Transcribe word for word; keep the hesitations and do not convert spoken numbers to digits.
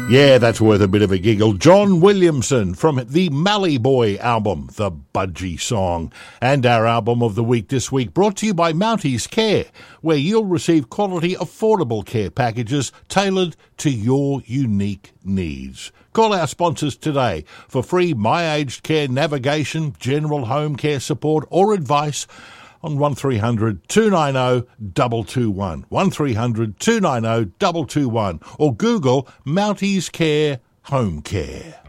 Yeah, that's worth a bit of a giggle. John Williamson from the Mallee Boy album, The Budgie Song. And our album of the week this week brought to you by Mounties Care, where you'll receive quality, affordable care packages tailored to your unique needs. Call our sponsors today for free My Aged Care navigation, general home care support or advice on one three hundred two nine zero two two one, one three hundred two nine zero two two one, or Google Mounties Care Home Care.